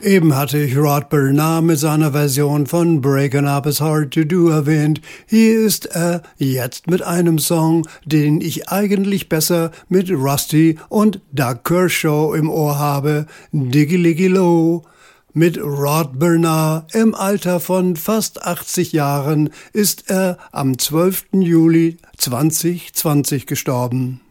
Eben hatte ich Rod Bernard mit seiner Version von Breaking Up is Hard to Do erwähnt. Hier ist er jetzt mit einem Song, den ich eigentlich besser mit Rusty und Doug Kershaw im Ohr habe. Diggy Liggy Low. Mit Rod Bernard im Alter von fast 80 Jahren ist er am 12. Juli 2020 gestorben.